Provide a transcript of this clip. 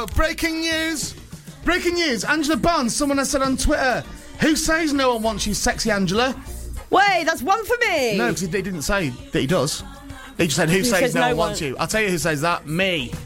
breaking news. Breaking news. Angela Barnes, someone has said on Twitter, who says no one wants you, sexy Angela? Wait, that's one for me. No, because they didn't say that he does. They just said, who says no one wants you? I'll tell you who says that. Me.